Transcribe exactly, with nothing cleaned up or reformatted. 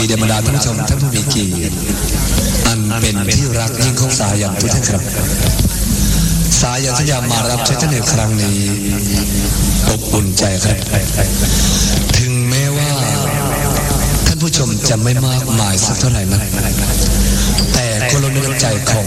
เดบรรดาท่านผู้ชมท่านผู้มีเกียรติอันเป็นที่รักยิ่งของสายันทุกท่านครับสายันสยามมารับใช้ท่านในครั้งนี้อบอุ่นใจครับถึงแม้ว่าท่านผู้ชมจะไม่มากมายสักเท่าไหร่นะแต่คนละน้ำใจของ